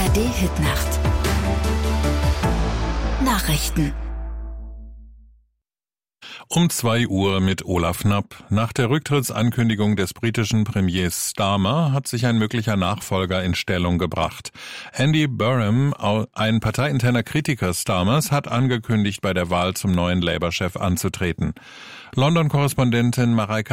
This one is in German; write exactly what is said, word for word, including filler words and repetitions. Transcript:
A R D-Hitnacht. Nachrichten. Um zwei Uhr mit Olaf Knapp. Nach der Rücktrittsankündigung des britischen Premiers Starmer hat sich ein möglicher Nachfolger in Stellung gebracht. Andy Burnham, ein parteiinterner Kritiker Starmers, hat angekündigt, bei der Wahl zum neuen Labour-Chef anzutreten. London-Korrespondentin Mareike